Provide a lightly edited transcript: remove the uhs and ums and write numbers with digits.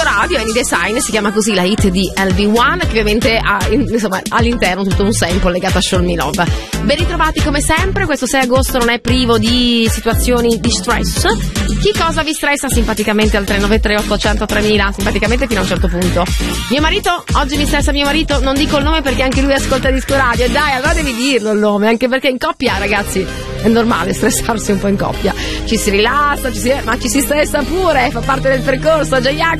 Radio, Any Design, si chiama così la hit di LB1, che ovviamente ha insomma all'interno tutto un sample legato a Show Me Love. Ben ritrovati come sempre, questo 6 agosto non è privo di situazioni di stress. Chi cosa vi stressa simpaticamente al 393 800 3000, simpaticamente fino a un certo punto. Mio marito, oggi mi stressa mio marito, non dico il nome perché anche lui ascolta Disco Radio, e dai, allora devi dirlo il nome, anche perché in coppia, ragazzi, è normale stressarsi un po' in coppia, ci si rilassa, ma ci si stressa pure, fa parte del percorso. Già